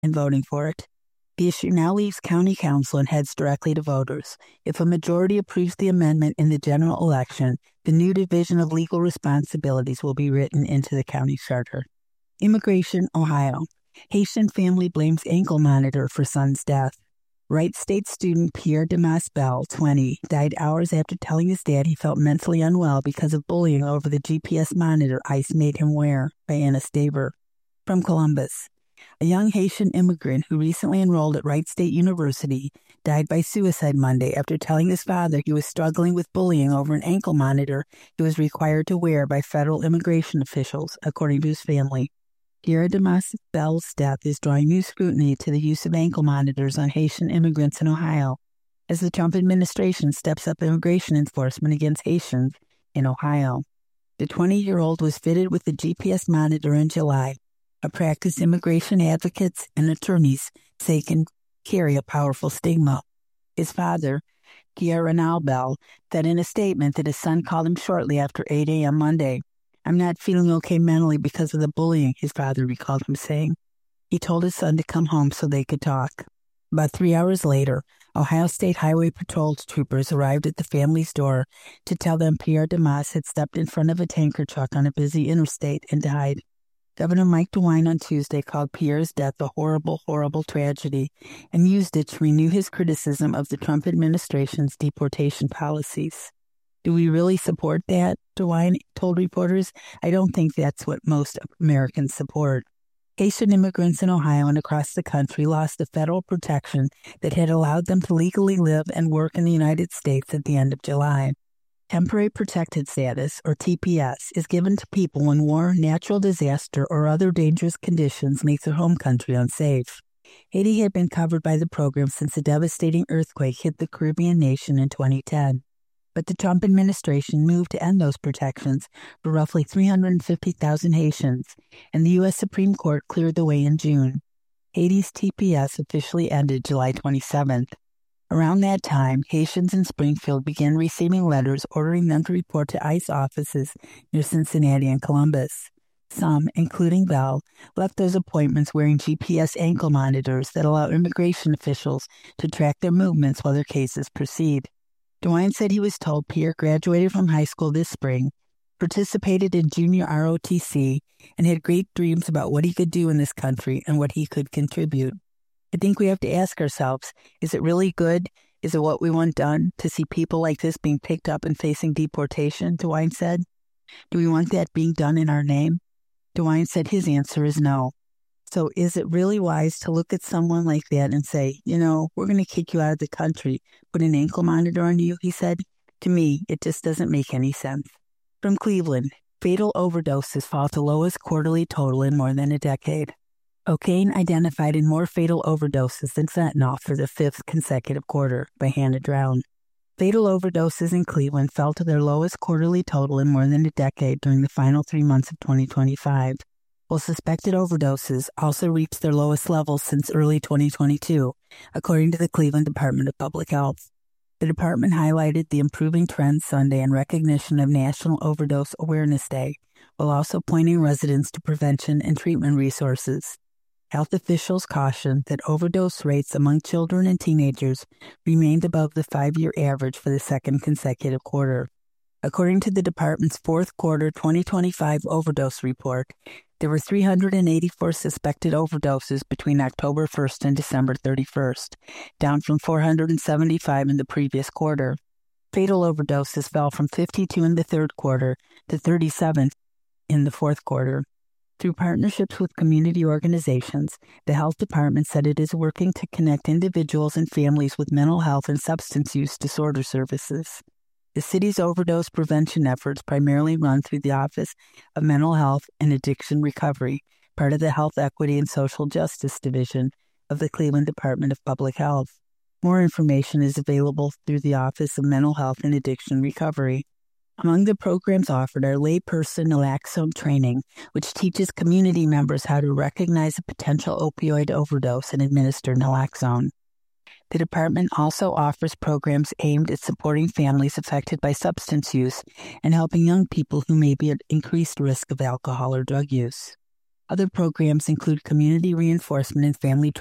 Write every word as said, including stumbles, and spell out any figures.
and voting for it. The issue now leaves County Council and heads directly to voters. If a majority approves the amendment in the general election, the new division of legal responsibilities will be written into the county charter. Immigration, Ohio. Haitian family blames ankle monitor for son's death. Wright State student Pierre Damas Bell, twenty, died hours after telling his dad he felt mentally unwell because of bullying over the G P S monitor ICE made him wear, by Anna Staver. From Columbus. A young Haitian immigrant who recently enrolled at Wright State University died by suicide Monday after telling his father he was struggling with bullying over an ankle monitor he was required to wear by federal immigration officials, according to his family. Pierre Damas Bell's death is drawing new scrutiny to the use of ankle monitors on Haitian immigrants in Ohio, as the Trump administration steps up immigration enforcement against Haitians in Ohio. The twenty-year-old was fitted with the G P S monitor in July, a practice immigration advocates and attorneys say can carry a powerful stigma. His father, Pierre Renal Bell, said in a statement that his son called him shortly after eight a.m. Monday. "I'm not feeling okay mentally because of the bullying," his father recalled him saying. He told his son to come home so they could talk. About three hours later, Ohio State Highway Patrol troopers arrived at the family's door to tell them Pierre Damas had stepped in front of a tanker truck on a busy interstate and died. Governor Mike DeWine on Tuesday called Pierre's death a horrible, horrible tragedy and used it to renew his criticism of the Trump administration's deportation policies. Do we really support that? DeWine told reporters. I don't think that's what most Americans support. Haitian immigrants in Ohio and across the country lost the federal protection that had allowed them to legally live and work in the United States at the end of July. Temporary Protected Status, or T P S, is given to people when war, natural disaster, or other dangerous conditions make their home country unsafe. Haiti had been covered by the program since a devastating earthquake hit the Caribbean nation in twenty ten. But the Trump administration moved to end those protections for roughly three hundred fifty thousand Haitians, and the U S Supreme Court cleared the way in June. Haiti's T P S officially ended July twenty-seventh. Around that time, Haitians in Springfield began receiving letters ordering them to report to ICE offices near Cincinnati and Columbus. Some, including Bell, left those appointments wearing G P S ankle monitors that allow immigration officials to track their movements while their cases proceed. DeWine said he was told Pierre graduated from high school this spring, participated in junior R O T C, and had great dreams about what he could do in this country and what he could contribute. I think we have to ask ourselves, is it really good? Is it what we want done to see people like this being picked up and facing deportation, DeWine said? Do we want that being done in our name? DeWine said his answer is no. So is it really wise to look at someone like that and say, you know, we're going to kick you out of the country, put an ankle monitor on you, he said? To me, it just doesn't make any sense. From Cleveland, fatal overdoses fall to lowest quarterly total in more than a decade. Cocaine identified in more fatal overdoses than fentanyl for the fifth consecutive quarter, by Hannah Drown. Fatal overdoses in Cleveland fell to their lowest quarterly total in more than a decade during the final three months of twenty twenty-five, while suspected overdoses also reached their lowest levels since early twenty twenty-two, according to the Cleveland Department of Public Health. The department highlighted the improving trend Sunday in recognition of National Overdose Awareness Day, while also pointing residents to prevention and treatment resources. Health officials cautioned that overdose rates among children and teenagers remained above the five-year average for the second consecutive quarter. According to the department's fourth quarter twenty twenty-five overdose report, there were three hundred eighty-four suspected overdoses between October first and December thirty-first, down from four hundred seventy-five in the previous quarter. Fatal overdoses fell from fifty-two in the third quarter to thirty-seven in the fourth quarter. Through partnerships with community organizations, the health department said it is working to connect individuals and families with mental health and substance use disorder services. The city's overdose prevention efforts primarily run through the Office of Mental Health and Addiction Recovery, part of the Health Equity and Social Justice Division of the Cleveland Department of Public Health. More information is available through the Office of Mental Health and Addiction Recovery. Among the programs offered are layperson naloxone training, which teaches community members how to recognize a potential opioid overdose and administer naloxone. The department also offers programs aimed at supporting families affected by substance use and helping young people who may be at increased risk of alcohol or drug use. Other programs include community reinforcement and family